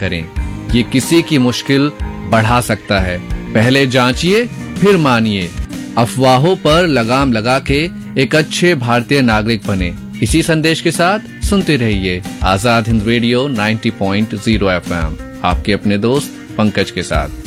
करें, ये किसी की मुश्किल बढ़ा सकता है। पहले जांचिए फिर मानिए। अफवाहों पर लगाम लगा के एक अच्छे भारतीय नागरिक बने। इसी संदेश के साथ सुनते रहिए आजाद हिंद रेडियो 90.0 FM, आपके अपने दोस्त पंकज के साथ।